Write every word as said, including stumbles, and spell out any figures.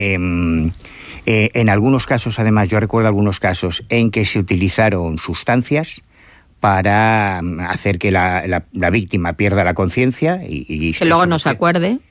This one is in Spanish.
Eh, eh, en algunos casos, además, yo recuerdo algunos casos en que se utilizaron sustancias para hacer que la, la, la víctima pierda la conciencia y, y que luego no se acuerde.